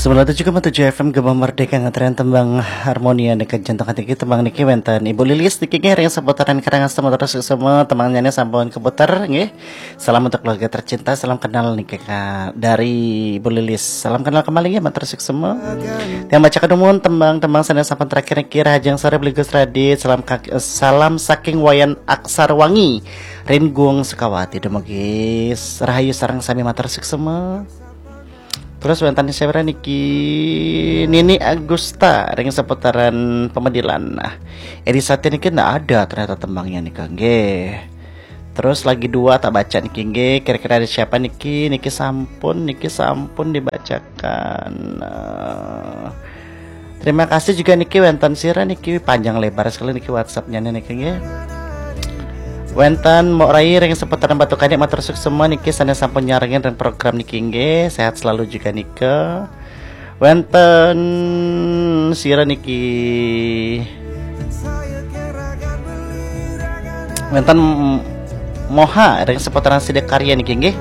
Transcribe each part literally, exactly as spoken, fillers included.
Sembilan tujuh koma tujuh F M Gema Merdeka ngetren tembang harmonia dekat jantung hati kita tembang niki wenten Ibu Lilis niki yang seputaran karangan semua terus semua tembangnya sampun keputar nggih. Salam untuk keluarga tercinta, salam kenal niki dari Ibu Lilis. Salam kenal kembali ya terus semua. Yang baca kedumun tembang-tembang sana sampun terakhir niki Rajang Sore Bligus Radit. Salam salam saking Wayan Aksar Wangi. Ringgung Sekawati demegis Rahayu sarang sami matur semua. Terus wentani saya niki Nini Agusta ring seputaran pemedilan. Nah, edi saat niki nggak ada ternyata tembangnya nih kangge. Terus lagi dua tak baca niki nge. Kira-kira ada siapa niki? Niki sampun, niki sampun dibacakan. Nah, terima kasih juga niki wenten sira niki panjang lebar sekali niki WhatsAppnya nih niki nge. Wenten mau rai ring seputaran batu kanik matur sukses semua niki sana sampun nyarengin dan program niki nge sehat selalu juga nika. Wenten sira niki wenten moha ring seputaran sidik karya niki nge.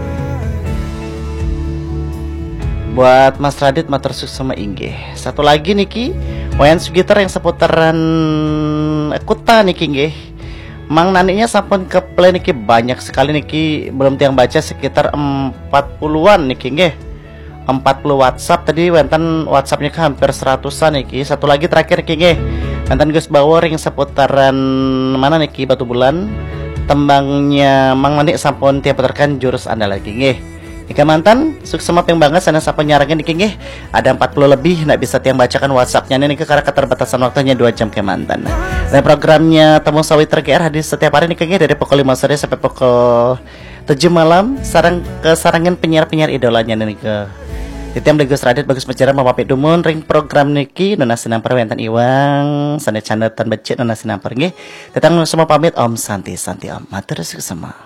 Buat Mas Radit matur sukses sama inge. Satu lagi niki Wayan Sugitar yang seputaran Kuta niki nge. Mang naninya sampun ke play niki banyak sekali niki belum tiang baca sekitar empat puluhan niki nggih. empat puluh WhatsApp tadi wenten WhatsAppnya kan hampir seratusan niki. Satu lagi terakhir niki nggih. Wenten Gus Bawo ring seputaran mana niki Batu Bulan. Tembangnya Mang Nani sampun tiap putarkan jurus Anda lagi nggih. Ika mantan sukses sama yang banget sana sampun nyarangin niki nggih. Ada empat puluh lebih nggak bisa tiang bacakan WhatsAppnya niki karena keterbatasan waktunya dua jam ke mantan. Dan programnya Temu Sawit G R hadir setiap hari nih kayaknya dari pukul lima sore sampai pukul tujuh malam. Sarang ke sarangan penyiar-penyiar idolanya nih ke Titiam Bligus Radit Bagus Bicara Mapapit Dumun ring program niki Nona Sinampar Wentan Iwang Sana Canda Tan Becik Nona Sinampar nggih. Tetang semua pamit Om Santi Santi Om matur sama.